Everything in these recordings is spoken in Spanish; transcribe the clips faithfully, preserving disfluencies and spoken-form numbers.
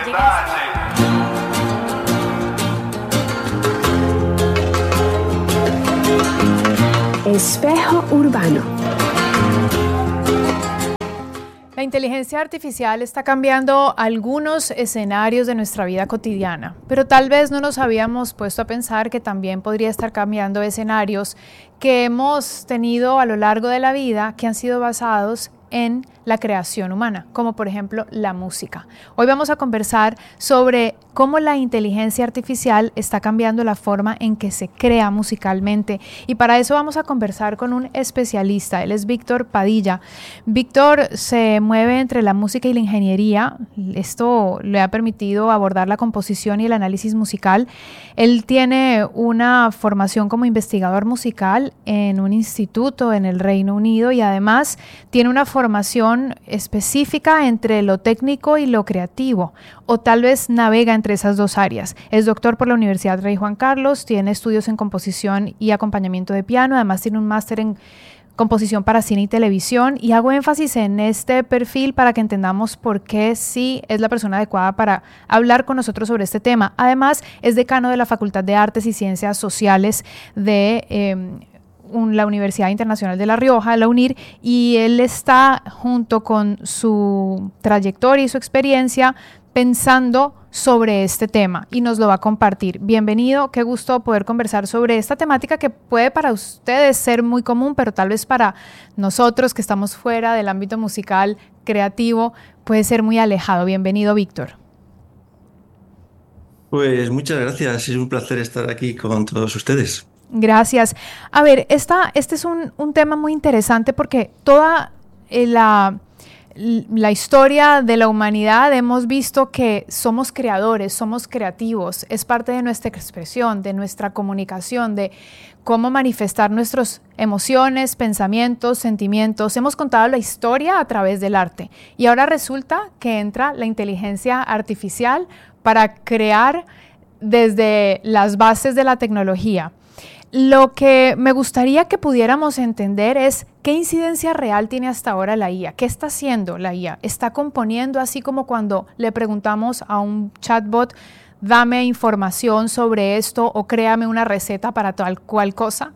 Espejo urbano. La inteligencia artificial está cambiando algunos escenarios de nuestra vida cotidiana, pero tal vez no nos habíamos puesto a pensar que también podría estar cambiando escenarios que hemos tenido a lo largo de la vida que han sido basados en la creación humana, como por ejemplo la música. Hoy vamos a conversar sobre cómo la inteligencia artificial está cambiando la forma en que se crea musicalmente, y para eso vamos a conversar con un especialista. Él es Víctor Padilla. Víctor se mueve entre la música y la ingeniería. Esto le ha permitido abordar la composición y el análisis musical. Él tiene una formación como investigador musical en un instituto en el Reino Unido y además tiene una formación específica entre lo técnico y lo creativo, o tal vez navega entre esas dos áreas. Es doctor por la Universidad Rey Juan Carlos, tiene estudios en composición y acompañamiento de piano, además tiene un máster en composición para cine y televisión, y hago énfasis en este perfil para que entendamos por qué sí es la persona adecuada para hablar con nosotros sobre este tema. Además, es decano de la Facultad de Artes y Ciencias Sociales de eh, la Universidad Internacional de La Rioja, la UNIR, y él está junto con su trayectoria y su experiencia pensando sobre este tema y nos lo va a compartir. Bienvenido, qué gusto poder conversar sobre esta temática que puede para ustedes ser muy común, pero tal vez para nosotros que estamos fuera del ámbito musical, creativo, puede ser muy alejado. Bienvenido, Víctor. Pues muchas gracias, es un placer estar aquí con todos ustedes. Gracias. A ver, esta, este es un, un tema muy interesante porque toda eh, la, la historia de la humanidad hemos visto que somos creadores, somos creativos, es parte de nuestra expresión, de nuestra comunicación, de cómo manifestar nuestras emociones, pensamientos, sentimientos. Hemos contado la historia a través del arte y ahora resulta que entra la inteligencia artificial para crear desde las bases de la tecnología. Lo que me gustaría que pudiéramos entender es qué incidencia real tiene hasta ahora la I A. ¿Qué está haciendo la I A? ¿Está componiendo así como cuando le preguntamos a un chatbot, dame información sobre esto o créame una receta para tal cual cosa?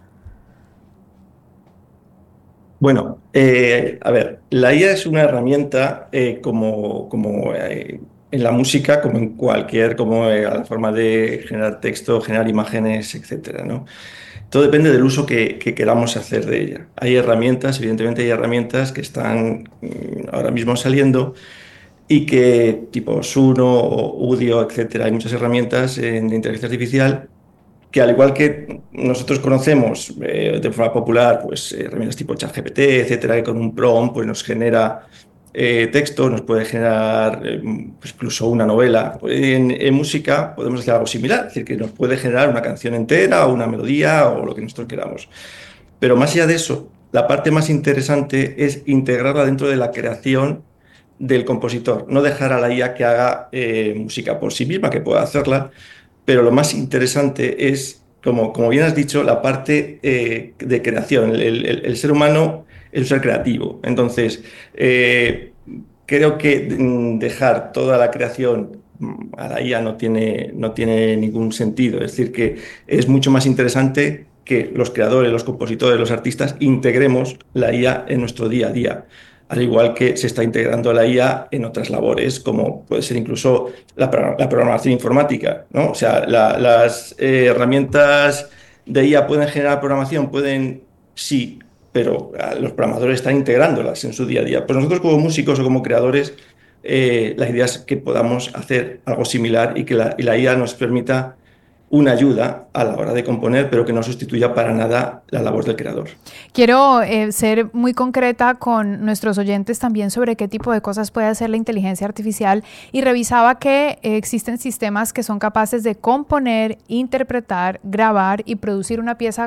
Bueno, eh, a ver, la I A es una herramienta eh, como, como eh, en la música, como en cualquier, como eh, a la forma de generar texto, generar imágenes, etcétera, ¿no? Todo depende del uso que, que queramos hacer de ella. Hay herramientas, evidentemente hay herramientas que están mm, ahora mismo saliendo y que, tipo Suno o Udio, etcétera, hay muchas herramientas en, de inteligencia artificial que, al igual que nosotros conocemos eh, de forma popular, pues eh, herramientas tipo ChatGPT, etcétera, que con un prompt pues, nos genera eh, texto, nos puede generar eh, pues, incluso una novela. En, en música podemos hacer algo similar, es decir, que nos puede generar una canción entera o una melodía o lo que nosotros queramos. Pero más allá de eso, la parte más interesante es integrarla dentro de la creación del compositor, no dejar a la I A que haga eh, música por sí misma, que pueda hacerla, pero lo más interesante es, como, como bien has dicho, la parte eh, de creación. El, el, el ser humano es un ser creativo. Entonces, eh, creo que dejar toda la creación a la I A no tiene, no tiene ningún sentido. Es decir, que es mucho más interesante que los creadores, los compositores, los artistas integremos la I A en nuestro día a día. Al igual que se está integrando la I A en otras labores, como puede ser incluso la, la programación informática, ¿no? O sea, la, las eh, herramientas de I A pueden generar programación, pueden, sí, pero los programadores están integrándolas en su día a día. Pues nosotros como músicos o como creadores, eh, la idea es que podamos hacer algo similar y que la, y la I A nos permita una ayuda a la hora de componer, pero que no sustituya para nada la labor del creador. Quiero eh, ser muy concreta con nuestros oyentes también sobre qué tipo de cosas puede hacer la inteligencia artificial, y revisaba que eh, existen sistemas que son capaces de componer, interpretar, grabar y producir una pieza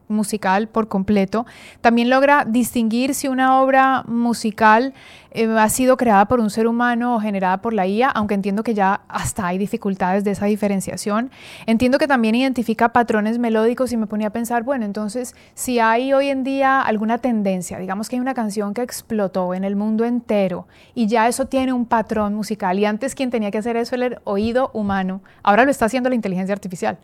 musical por completo. También logra distinguir si una obra musical eh, ha sido creada por un ser humano o generada por la I A, aunque entiendo que ya hasta hay dificultades de esa diferenciación. Entiendo que también identifica patrones melódicos y me ponía a pensar, bueno, entonces, si hay hoy en día alguna tendencia, digamos que hay una canción que explotó en el mundo entero y ya eso tiene un patrón musical y antes quien tenía que hacer eso era el oído humano, ahora lo está haciendo la inteligencia artificial.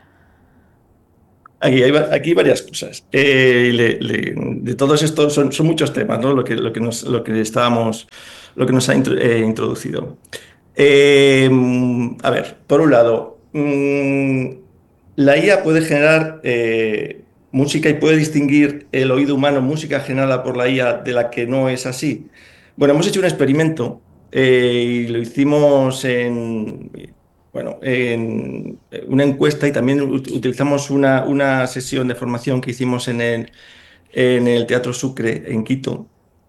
Aquí hay aquí varias cosas. Eh, le, le, de todos estos son, son muchos temas, ¿no? Lo que, lo que, nos, lo que estábamos, lo que nos ha intro, eh, introducido. Eh, a ver, por un lado, mmm, la I A puede generar eh, música y puede distinguir el oído humano, música generada por la I A de la que no es así. Bueno, hemos hecho un experimento eh, y lo hicimos en... Bueno, en una encuesta y también utilizamos una, una sesión de formación que hicimos en el, en el Teatro Sucre, en Quito,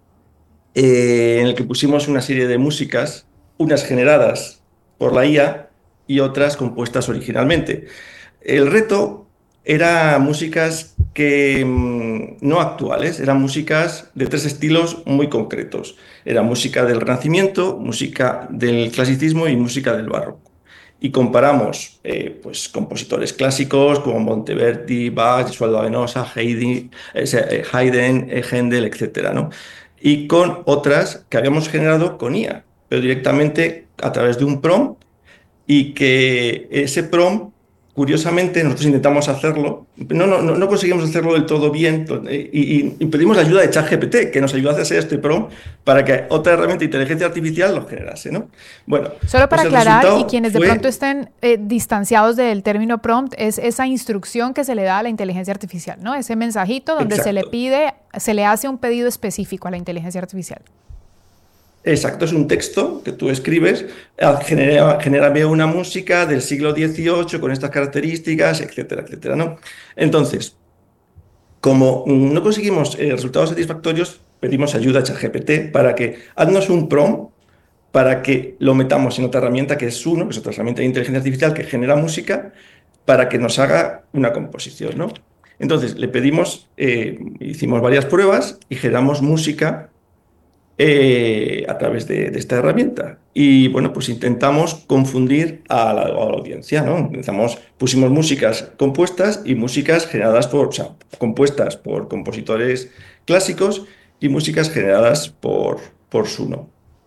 eh, en el que pusimos una serie de músicas, unas generadas por la I A y otras compuestas originalmente. El reto era músicas que mmm, no actuales, eran músicas de tres estilos muy concretos. Era música del Renacimiento, música del Clasicismo y música del Barroco. Y comparamos eh, pues, compositores clásicos como Monteverdi, Bach, Gesualdo Venosa, Haydn, eh, Haydn eh, Händel, etcétera, ¿no? Y con otras que habíamos generado con I A, pero directamente a través de un prompt, y que ese prompt, curiosamente, nosotros intentamos hacerlo, no, no, no conseguimos hacerlo del todo bien y, y pedimos la ayuda de ChatGPT, que nos ayudase a hacer este prompt para que otra herramienta de inteligencia artificial lo generase, ¿no? Bueno, solo para pues aclarar, y quienes fue... de pronto estén eh, distanciados del término prompt, es esa instrucción que se le da a la inteligencia artificial, ¿no? Ese mensajito donde Exacto. se le pide, se le hace un pedido específico a la inteligencia artificial. Exacto, es un texto que tú escribes, genera, genérame una música del siglo dieciocho con estas características, etcétera, etcétera, ¿no? Entonces, como no conseguimos eh, resultados satisfactorios, pedimos ayuda a ChatGPT para que haznos un prompt para que lo metamos en otra herramienta que es Suno, que es otra herramienta de inteligencia artificial que genera música, para que nos haga una composición, ¿no? Entonces, le pedimos, eh, hicimos varias pruebas y generamos música Eh, a través de, de esta herramienta. Y bueno, pues intentamos confundir a la, a la audiencia, ¿no? Empezamos, pusimos músicas compuestas y músicas generadas por, o sea, compuestas por compositores clásicos y músicas generadas por, por Suno.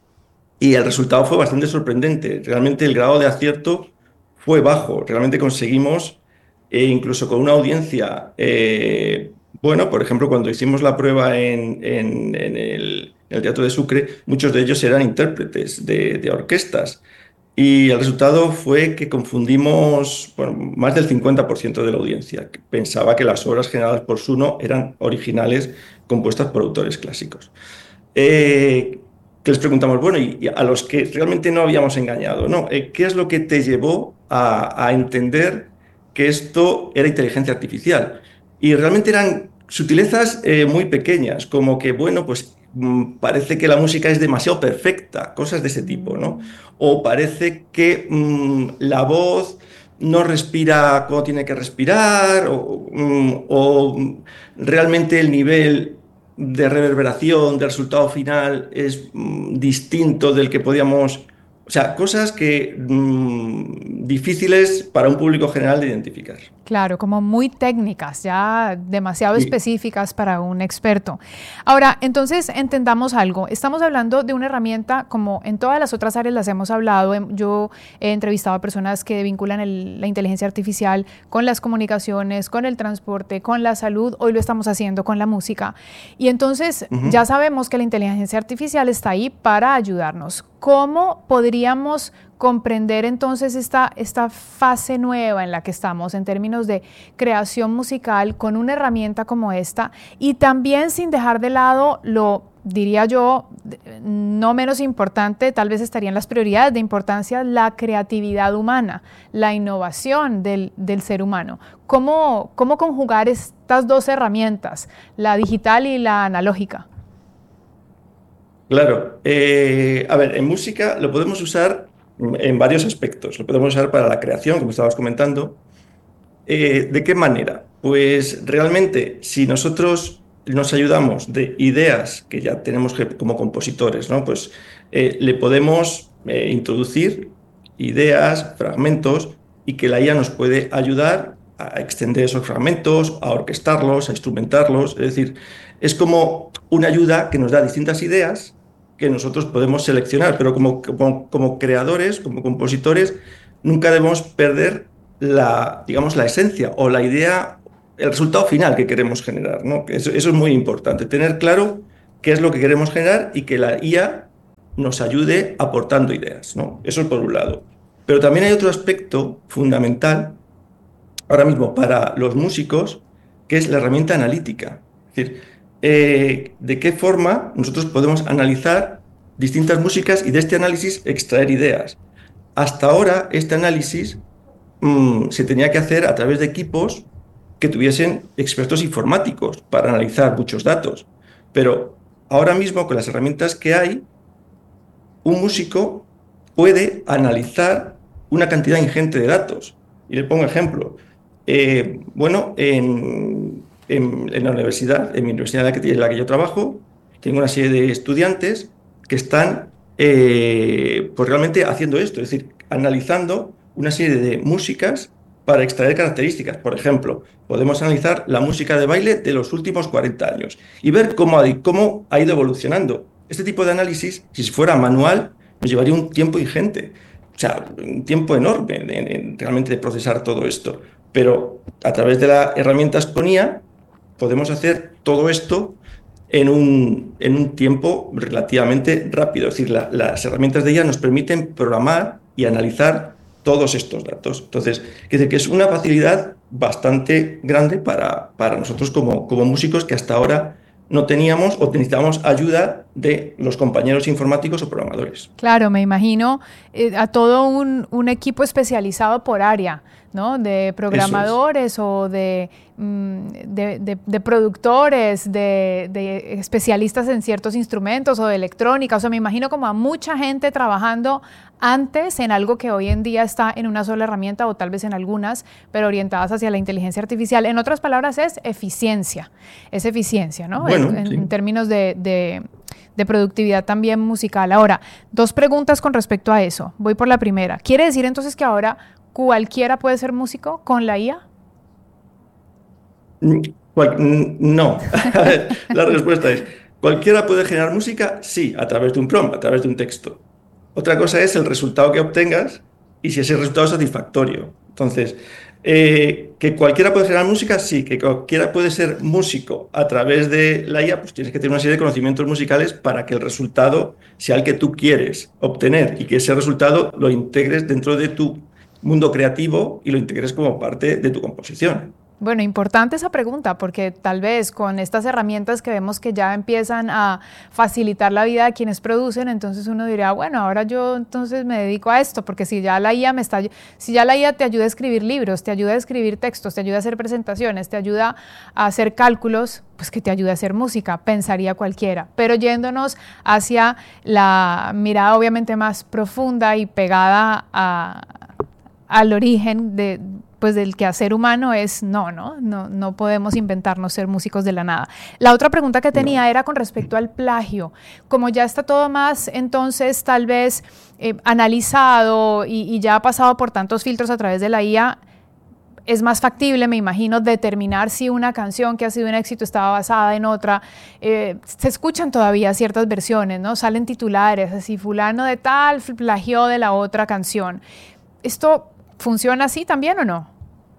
Y el resultado fue bastante sorprendente. Realmente el grado de acierto fue bajo. Realmente conseguimos, eh, incluso con una audiencia, eh, bueno, por ejemplo, cuando hicimos la prueba en, en, en el en el Teatro de Sucre, muchos de ellos eran intérpretes de, de orquestas. Y el resultado fue que confundimos, bueno, más del cincuenta por ciento de la audiencia, que pensaba que las obras generadas por Suno eran originales, compuestas por autores clásicos. Eh, que les preguntamos, bueno, y, y a los que realmente no habíamos engañado, ¿no? Eh, ¿Qué es lo que te llevó a, a entender que esto era inteligencia artificial? Y realmente eran sutilezas eh, muy pequeñas, como que, bueno, pues parece que la música es demasiado perfecta, cosas de ese tipo, ¿no? O parece que mmm, la voz no respira como tiene que respirar, o, mmm, o realmente el nivel de reverberación del resultado final es mmm, distinto del que podíamos... O sea, cosas que mmm, difíciles para un público general de identificar. Claro, como muy técnicas, ya demasiado sí. específicas para un experto. Ahora, entonces entendamos algo. Estamos hablando de una herramienta, como en todas las otras áreas las hemos hablado. Yo he entrevistado a personas que vinculan el, la inteligencia artificial con las comunicaciones, con el transporte, con la salud. Hoy lo estamos haciendo con la música. Y entonces uh-huh. ya sabemos que la inteligencia artificial está ahí para ayudarnos. ¿Cómo podríamos comprender entonces esta, esta fase nueva en la que estamos en términos de creación musical con una herramienta como esta, y también sin dejar de lado lo, diría yo, no menos importante, tal vez estaría en las prioridades de importancia, la creatividad humana, la innovación del, del ser humano? ¿Cómo, cómo conjugar estas dos herramientas, la digital y la analógica? Claro, eh, a ver, en música lo podemos usar en varios aspectos. Lo podemos usar para la creación, como estabas comentando. Eh, ¿De qué manera? Pues realmente, si nosotros nos ayudamos de ideas que ya tenemos que- como compositores, ¿no? Pues eh, le podemos eh, introducir ideas, fragmentos, y que la I A nos puede ayudar a extender esos fragmentos, a orquestarlos, a instrumentarlos. Es decir, es como una ayuda que nos da distintas ideas que nosotros podemos seleccionar, pero como, como, como creadores, como compositores, nunca debemos perder la, digamos, la esencia o la idea, el resultado final que queremos generar, ¿no? Eso, eso es muy importante, tener claro qué es lo que queremos generar y que la I A nos ayude aportando ideas, ¿no? Eso es por un lado. Pero también hay otro aspecto fundamental ahora mismo para los músicos, que es la herramienta analítica. Es decir, eh, de qué forma nosotros podemos analizar distintas músicas y de este análisis extraer ideas. Hasta ahora, este análisis mmm, se tenía que hacer a través de equipos que tuviesen expertos informáticos para analizar muchos datos. Pero ahora mismo, con las herramientas que hay, un músico puede analizar una cantidad ingente de datos. Y le pongo ejemplo. Eh, bueno, en, en, en la universidad, en mi universidad en la que, en la que yo trabajo, tengo una serie de estudiantes que están eh, pues realmente haciendo esto, es decir, analizando una serie de músicas para extraer características. Por ejemplo, podemos analizar la música de baile de los últimos cuarenta años y ver cómo ha, cómo ha ido evolucionando. Este tipo de análisis, si fuera manual, nos llevaría un tiempo ingente, o sea, un tiempo enorme en, en, realmente de procesar todo esto. Pero a través de las herramientas con I A podemos hacer todo esto en un, en un tiempo relativamente rápido. Es decir, la, las herramientas de I A nos permiten programar y analizar todos estos datos. Entonces, quiere decir que es una facilidad bastante grande para, para nosotros como, como músicos que hasta ahora no teníamos o necesitábamos ayuda de los compañeros informáticos o programadores. Claro, me imagino eh, a todo un, un equipo especializado por área, ¿no? De programadores es. o de, mm, de, de, de productores, de, de especialistas en ciertos instrumentos o de electrónica. O sea, me imagino como a mucha gente trabajando antes en algo que hoy en día está en una sola herramienta o tal vez en algunas, pero orientadas hacia la inteligencia artificial. En otras palabras, es eficiencia. Es eficiencia, ¿no? Bueno, en, sí. en términos de, de, de productividad también musical. Ahora, dos preguntas con respecto a eso. Voy por la primera. ¿Quiere decir entonces que ahora cualquiera puede ser músico con la I A? No. La respuesta es, ¿cualquiera puede generar música? Sí, a través de un prompt, a través de un texto. Otra cosa es el resultado que obtengas y si ese resultado es satisfactorio. Entonces, eh, ¿que cualquiera puede generar música? Sí. ¿Que cualquiera puede ser músico a través de la I A? Pues tienes que tener una serie de conocimientos musicales para que el resultado sea el que tú quieres obtener y que ese resultado lo integres dentro de tu mundo creativo y lo integres como parte de tu composición. Bueno, importante esa pregunta, porque tal vez con estas herramientas que vemos que ya empiezan a facilitar la vida de quienes producen, entonces uno dirá, bueno, ahora yo entonces me dedico a esto, porque si ya la I A me está, si ya la I A te ayuda a escribir libros, te ayuda a escribir textos, te ayuda a hacer presentaciones, te ayuda a hacer cálculos, pues que te ayude a hacer música, pensaría cualquiera. Pero yéndonos hacia la mirada obviamente más profunda y pegada a, al origen de pues del quehacer humano es no, no, no, no podemos inventarnos ser músicos de la nada. La otra pregunta que tenía no. era con respecto al plagio. Como ya está todo más, entonces, tal vez eh, analizado y, y ya ha pasado por tantos filtros a través de la I A, es más factible, me imagino, determinar si una canción que ha sido un éxito estaba basada en otra. Eh, se escuchan todavía ciertas versiones, ¿no? Salen titulares, así, fulano de tal plagió de la otra canción. ¿Esto funciona así también o no?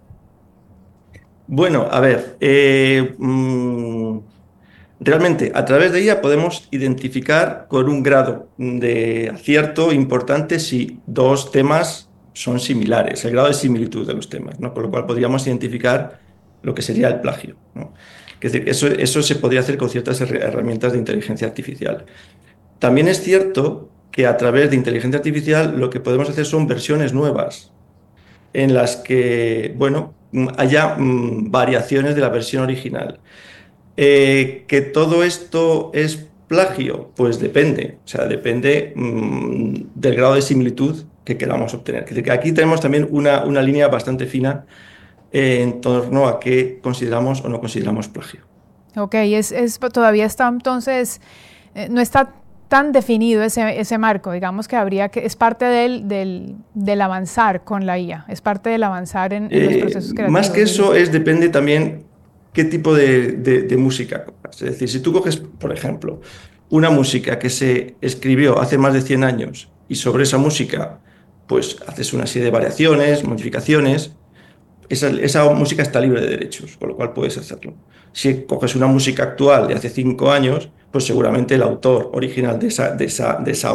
Bueno, a ver, eh, mmm, realmente a través de ella podemos identificar con un grado de acierto importante si dos temas son similares, el grado de similitud de los temas, ¿no? Con lo cual podríamos identificar lo que sería el plagio, ¿no? Es decir, eso, eso se podría hacer con ciertas herramientas de inteligencia artificial. También es cierto que a través de inteligencia artificial lo que podemos hacer son versiones nuevas, en las que, bueno, haya mmm, variaciones de la versión original. Eh, ¿Que todo esto es plagio? Pues depende, o sea, depende mmm, del grado de similitud que queramos obtener. Es decir, que aquí tenemos también una, una línea bastante fina eh, en torno a qué consideramos o no consideramos plagio. Ok, es, es, todavía está entonces, eh, no está tan definido ese, ese marco, digamos que habría que, es parte del, del, del avanzar con la I A, es parte del avanzar en, en los procesos Eh, creativos. más que eso, es depende también qué tipo de, de, de música cojas. Es decir, si tú coges, por ejemplo, una música que se escribió hace más de cien años y sobre esa música pues haces una serie de variaciones, modificaciones, esa, esa música está libre de derechos, con lo cual puedes hacerlo. Si coges una música actual de hace cinco años, pues seguramente el autor original de esa, de esa, de esa